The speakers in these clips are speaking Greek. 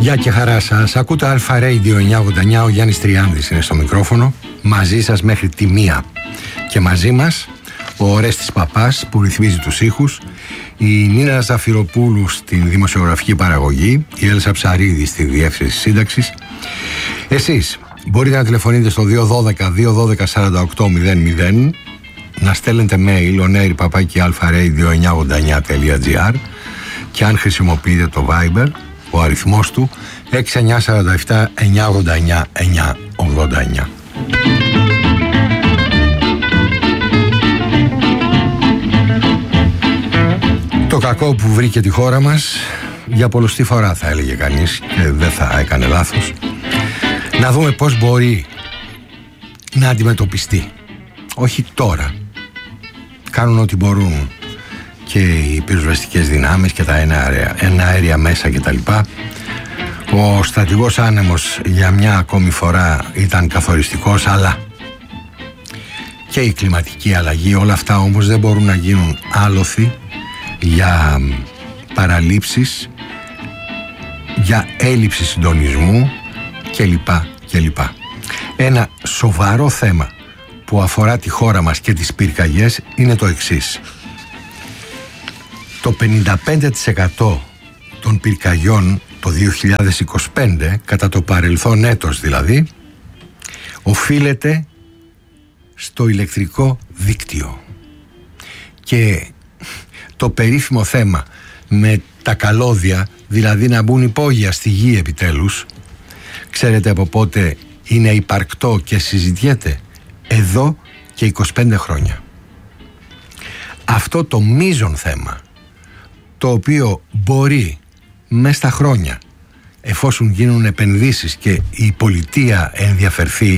Γεια και χαρά σας. Ακούτε Αλφα Radio 989. Ο Γιάννης Τριάνδης είναι στο μικρόφωνο. Μαζί σας μέχρι τη 1. Και μαζί μας ο Ορέστης Παπάς που ρυθμίζει τους ήχους, η Νίνα Ζαφυροπούλου στην δημοσιογραφική παραγωγή, η Έλσα Ψαρίδη στη διεύθυνση σύνταξης. Εσείς μπορείτε να τηλεφωνείτε στο 212-212-4800, να στέλνετε mail onair@alfaradio989.gr και αν χρησιμοποιείτε το Viber, ο αριθμός του 6947 989 989. Το κακό που βρήκε τη χώρα μας, για πολλωστή φορά θα έλεγε κανείς και δεν θα έκανε λάθος, να δούμε πώς μπορεί να αντιμετωπιστεί. Όχι τώρα. Κάνουν ό,τι μπορούν και οι πυροσβεστικές δυνάμεις και τα εναέρια μέσα κτλ. Ο στρατηγός άνεμος για μια ακόμη φορά ήταν καθοριστικός, αλλά και η κλιματική αλλαγή, όλα αυτά όμως δεν μπορούν να γίνουν άλοθη για παραλήψεις, για έλλειψη συντονισμού κλπ. Ένα σοβαρό θέμα που αφορά τη χώρα μας και τις πυρκαγιές είναι το εξής. Το 55% των πυρκαγιών το 2025, κατά το παρελθόν έτος δηλαδή, οφείλεται στο ηλεκτρικό δίκτυο. Και το περίφημο θέμα με τα καλώδια, δηλαδή να μπουν υπόγεια στη γη επιτέλους, ξέρετε από πότε είναι υπαρκτό και συζητιέται? Εδώ και 25 χρόνια. Αυτό το μείζον θέμα, το οποίο μπορεί μες στα χρόνια, εφόσον γίνουν επενδύσεις και η πολιτεία ενδιαφερθεί,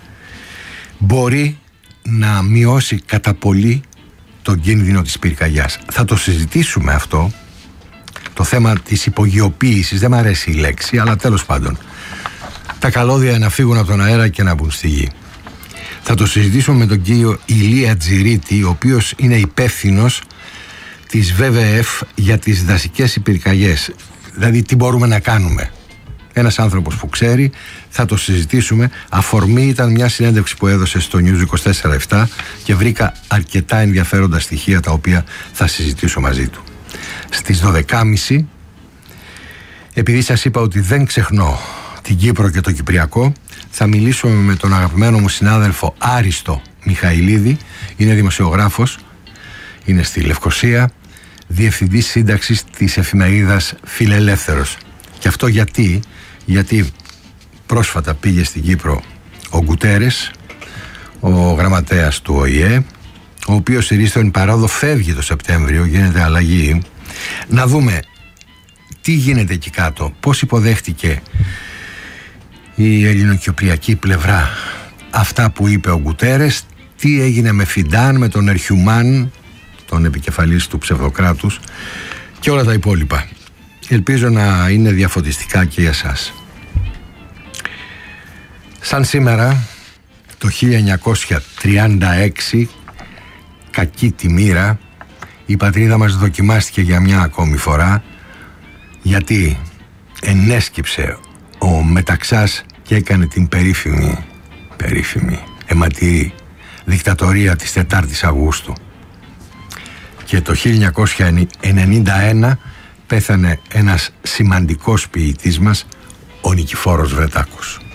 μπορεί να μειώσει κατά πολύ τον κίνδυνο της πυρκαγιάς. Θα το συζητήσουμε αυτό, το θέμα της υπογειοποίησης, δεν μου αρέσει η λέξη, αλλά τέλος πάντων, τα καλώδια να φύγουν από τον αέρα και να μπουν στη γη. Θα το συζητήσουμε με τον κύριο Ηλία Τζιρίτη, ο οποίος είναι υπεύθυνος της WWF για τις δασικές πυρκαγιές. Δηλαδή τι μπορούμε να κάνουμε. Ένας άνθρωπος που ξέρει, θα το συζητήσουμε. Αφορμή ήταν μια συνέντευξη που έδωσε στο News 24/7 και βρήκα αρκετά ενδιαφέροντα στοιχεία τα οποία θα συζητήσω μαζί του. Στις 12.30, επειδή σας είπα ότι δεν ξεχνώ την Κύπρο και το Κυπριακό, θα μιλήσουμε με τον αγαπημένο μου συνάδελφο Άριστο Μιχαηλίδη. Είναι δημοσιογράφος, είναι στη Λευκοσία, διευθυντής σύνταξης της εφημερίδας Φιλελεύθερος. Και αυτό γιατί πρόσφατα πήγε στην Κύπρο ο Γκουτέρες, ο γραμματέας του ΟΗΕ, ο οποίος ηρίστο εν παρόδο φεύγει το Σεπτέμβριο, γίνεται αλλαγή. Να δούμε τι γίνεται εκεί κάτω, πώς υποδέχτηκε η ελληνοκυπριακή πλευρά αυτά που είπε ο Γκουτέρες, τι έγινε με Φιντάν, με τον Ερχιουμάν, τον επικεφαλής του ψευδοκράτους και όλα τα υπόλοιπα. Ελπίζω να είναι διαφωτιστικά και για εσάς. Σαν σήμερα, το 1936, κακή τη μοίρα, η πατρίδα μας δοκιμάστηκε για μια ακόμη φορά, γιατί ενέσκυψε ο Μεταξάς και έκανε την περίφημη αιματηρή δικτατορία της 4ης Αυγούστου. Και το 1991 πέθανε ένας σημαντικός ποιητής μας, ο Νικηφόρος Βρετάκος.